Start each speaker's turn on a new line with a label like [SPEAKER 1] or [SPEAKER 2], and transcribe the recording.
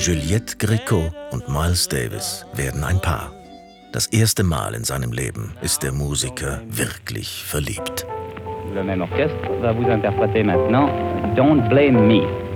[SPEAKER 1] Juliette Gréco und Miles Davis werden ein Paar. Das erste Mal in seinem Leben ist der Musiker wirklich verliebt.
[SPEAKER 2] Le même orchestre va vous interpréter maintenant Don't Blame Me.